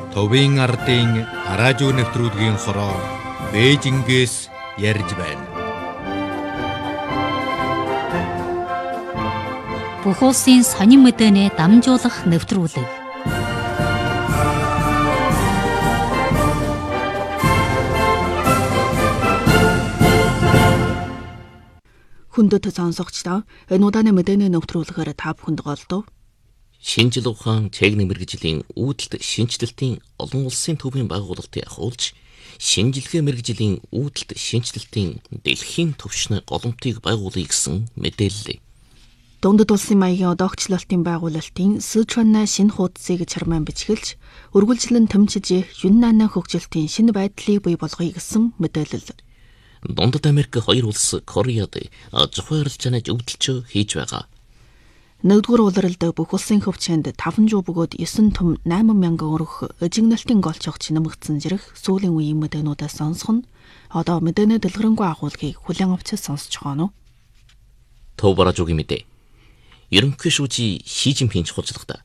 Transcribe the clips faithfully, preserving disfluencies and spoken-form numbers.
Төвийн ардын араажуу нэвтрүүлгийн хороо Бээжингээс ярьж байна. Бүх улсын сонин мэдээний дамжуулах нэвтрүүлэг. Хүндэт сонсогчдоо энэ удааны мэдээний нэвтрүүлгээр та бүхэнд голдов. Шинжил ухаан цэгний мэргэжлийн үүдэлт шинжилтийн олон улсын төвийн байгуулалтыг ахуулж, шинжилгээ мэргэжлийн үүдэлт шинжилтийн дэлхийн түвшний голомтыг байгуулъя гэсэн мэдээллээ. Дундад улсын маягийн одоогчлолтын байгуулалтын Сычуанна шинэ хуудсыг чармаан бичгэлж, үргэлжлэн тэмцэж Юннанаа хөгжилтийн шинэ байдлыг бий болгоё гэсэн мэдээлэл. Дундад Америк хоёр улс Кореад зохион ярилцааны өвдөлтөө хийж байгаа. Нэгдүгээр улиралд бүх улсын хөвчөнд таван жуу бөгөөд есөн том найман мянган өрөх эжигнэлтийн голч огч нэмэгдсэн зэрэг сүүлийн үеийн мэдээнүүдээс сонсох нь одоо мэдээний дэлгэрэнгүй агуулгыг хүлээн авч сонсож байгаа нь. Төв баражуугийн мэдээ. Ерөнхий шүүжий Ши Жинпин чухалчлагта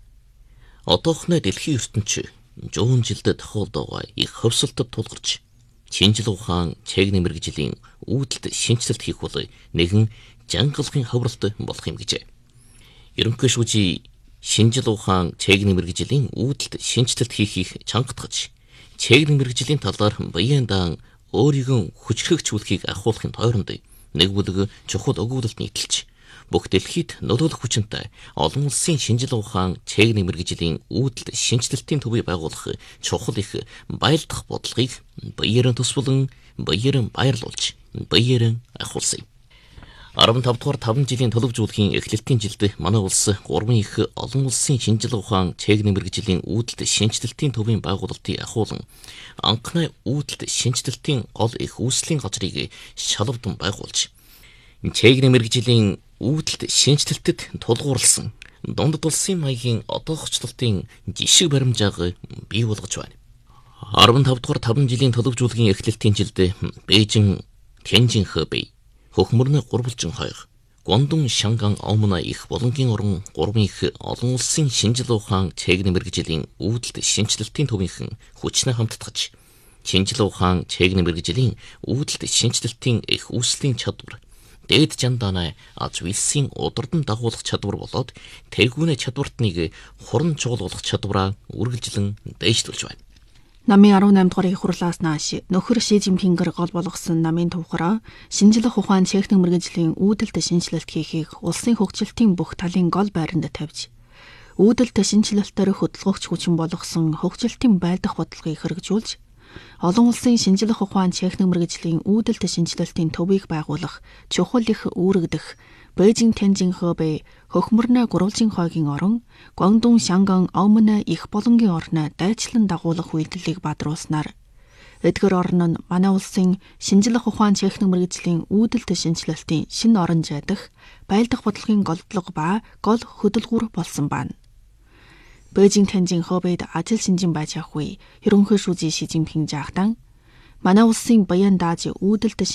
одоохны дэлхийн ертөнцийн жуун жилдээ тохиолдоогүй их хөвсөлтөд тулгарч шинжил ухаан цэгний мэргэжлийн үүдэлт шинжилт хийх бол нэгэн жангалгын ховролт болох юм гэжээ. Ерөнхий шүүжий шинжил ухаан цэгний мэргэжлийн үүдэлт шинжилт хийхийг чангатгаж, цэгний мэргэжлийн талаар баян даан өөрийгөө хүчрхэгжүүлэхийг ахуулахын тойронд нэг бүлэг чухал өгүүлэлт нийтэлж, бүх дэлхийд нөлөөлөх хүчинтэй олон улсын шинжил ухаан цэгний мэргэжлийн үүдэлт шинжилтийн төвийг байгуулах чухал их баялдах бодлогыг баяран төсвөлн баяран баярлуулж, баяран ахуулсан юм. арван тавдугаар таван жилийн төлөвжүүлэхийн эхлэлтийн жилд манай улс гурван их олон улсын шинжил ухаан цэгний мэргэжлийн үүдэлт шинжилтийн төвийн байгуулалтыг ахуулан анхны үүдэлт шинжилтийн гол их үүслийн газрыг шалавдан байгуулж, цэгний мэргэжлийн үүдэлт шинжилтэд тулгуурласан дундад улсын маягийн одоогчлолтын жишг баримжааг бий болгож байна. арван тавдугаар таван жилийн төлөвжүүлэхийн эхлэлтийн жилд Бээжин, Тяньжин, Хэбэй, Хөхмөрний гурвалжин хойг, Гуандун, Шанган, Аомна их болонгийн орон гурван их олон улсын шинжил ухаан цэгний мэргэжлийн үүдэлт шинжилтийн төвийнхэн хүчнээ хамтдагч, шинжил ухаан цэгний мэргэжлийн үүдэлт шинжилтийн их үүслийн чадвар, дээд жандаанаа аз вилсийн удирдан дагуулах чадвар болоод тэргүүнээ чадвартныг хуран чуулгах чадвараа үргэлжлэн дэвшүүлж байна. Намын арван наймд дугаарыг хурлаас нааш нөхөр Ши Жинпингэр гол болгосон намын төвхөрөө шинжлэх ухаан цэгний мэргэжлийн үүдэлт шинжилэлт хийхийг улсын хөгжилтийн бүх талын гол байранд тавьж, үүдэлт шинжилэлтээр хөдөлгөгч хүчин болгосон хөгжилтийн байлдах бодлогыг хэрэгжүүлж, олон улсын шинжлэх ухаан цэгний мэргэжлийн үүдэлт шинжилэлтийн төвийг байгуулах чухал их үүрэгдэх Бээжин, Тяньжин, Хэбэй, Хөхмөрний гурвалжин хойгийн орон, Гуандун, Шанган, Аомна их болонгийн орноо дайчлан дагуулах үйлдэлийг бадруулснаар эдгээр орн нь манай улсын шинжлэх ухаан цэгний мэргэжлийн үүдэлт шинжилэлтийн шинэ орон жайдах байлдах бодлогын голдлого ба гол хөдөлгүүр болсон байна. Бээжин, Тяньжин, Хэбэйд ажил шинжин байж авах үе ерөнхий шүүжий Ши Жинпин жаахтан манай улсын баян дааж үүдэлт